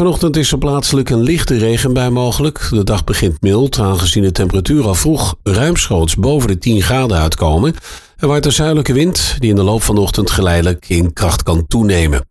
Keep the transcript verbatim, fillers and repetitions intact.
vanochtend is er plaatselijk een lichte regenbui mogelijk. De dag begint mild, aangezien de temperatuur al vroeg ruimschoots boven de tien graden uitkomen. Er waait een zuidelijke wind die in de loop van de ochtend geleidelijk in kracht kan toenemen.